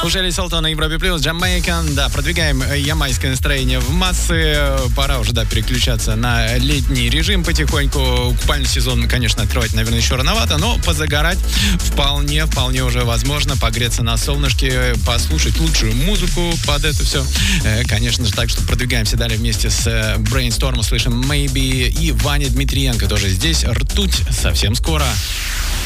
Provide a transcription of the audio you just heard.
Слушали Солтон на Европе Плюс, Jamaican. Да, продвигаем ямайское настроение в массы. Пора уже, да, переключаться на летний режим потихоньку. Купальный сезон, конечно, открывать, наверное, еще рановато, но позагорать вполне уже возможно. Погреться на солнышке, послушать лучшую музыку под это все. Конечно же, так что продвигаемся далее вместе с Brainstorm. Слышим Maybe и Ваня Дмитриенко тоже здесь. Ртуть совсем скоро.